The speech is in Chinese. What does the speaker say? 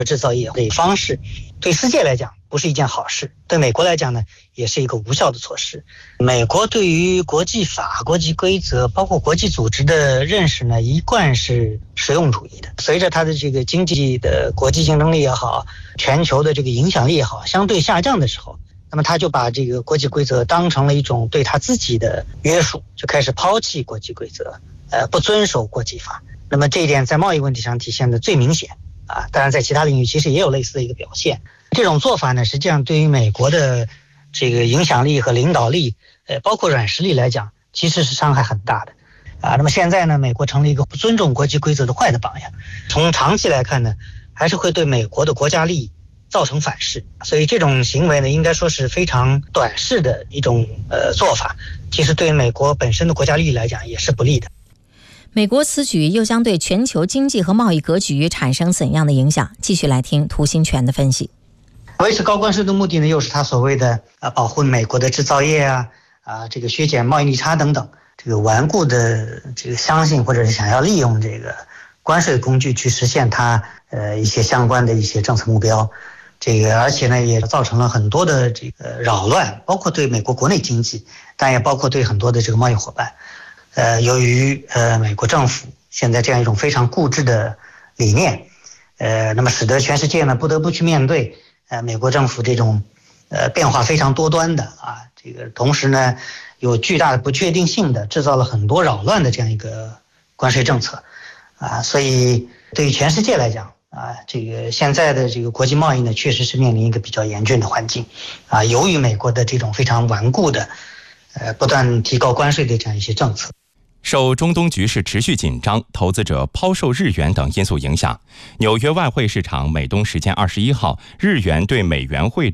制造业的方式，对世界来讲不是一件好事，对美国来讲呢，也是一个无效的措施。美国对于国际法、国际规则，包括国际组织的认识呢，一贯是实用主义的。随着它的这个经济的国际竞争力也好，全球的这个影响力也好，相对下降的时候，那么他就把这个国际规则当成了一种对他自己的约束，就开始抛弃国际规则，不遵守国际法。那么这一点在贸易问题上体现的最明显啊，当然在其他领域其实也有类似的一个表现。这种做法呢，实际上对于美国的这个影响力和领导力，包括软实力来讲，其实是伤害很大的啊。那么现在呢，美国成了一个不尊重国际规则的坏的榜样，从长期来看呢，还是会对美国的国家利益造成反噬，所以这种行为呢，应该说是非常短视的一种做法，其实对于美国本身的国家利益来讲也是不利的。 美国此举又将对全球经济和贸易格局产生怎样的影响？继续来听涂新全的分析。 维持高关税的目的呢，又是他所谓的保护美国的制造业这个削减贸易逆差等等，这个顽固的这个相信或者是想要利用这个关税工具去实现他一些相关的一些政策目标。这个而且呢，也造成了很多的这个扰乱，包括对美国国内经济，但也包括对很多的这个贸易伙伴。由于美国政府现在这样一种非常固执的理念，那么使得全世界呢不得不去面对美国政府这种变化非常多端的这个同时呢有巨大的不确定性的，制造了很多扰乱的这样一个关税政策所以对于全世界来讲这个现在的这个国际贸易呢，确实是面临一个比较严峻的环境由于美国的这种非常顽固的不断提高关税的这样一些政策。 受中东局势持续紧张、投资者抛售日元等因素影响，纽约外汇市场美东时间21号，日元对美元汇